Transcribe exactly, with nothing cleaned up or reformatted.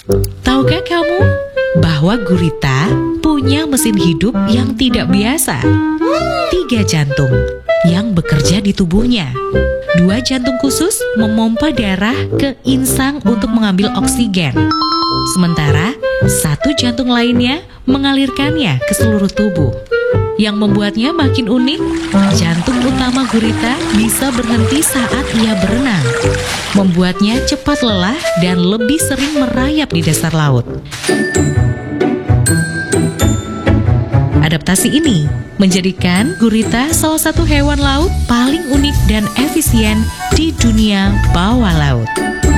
Tahukah kamu bahwa gurita punya mesin hidup yang tidak biasa? Tiga jantung yang bekerja di tubuhnya. Dua jantung khusus memompa darah ke insang untuk mengambil oksigen. Sementara satu jantung lainnya mengalirkannya ke seluruh tubuh. Yang membuatnya makin unik, jantung utama gurita bisa berhenti saat ia berenang, membuatnya cepat lelah dan lebih sering merayap di dasar laut. Adaptasi ini menjadikan gurita salah satu hewan laut paling unik dan efisien di dunia bawah laut.